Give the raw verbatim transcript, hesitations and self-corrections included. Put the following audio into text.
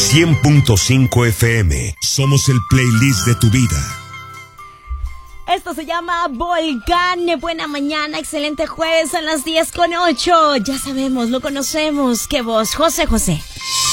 cien punto cinco F M. Somos el playlist de tu vida. Esto se llama Volcán. Buena mañana, excelente jueves, a las diez con ocho. Ya sabemos, lo conocemos. ¿Qué voz? José José.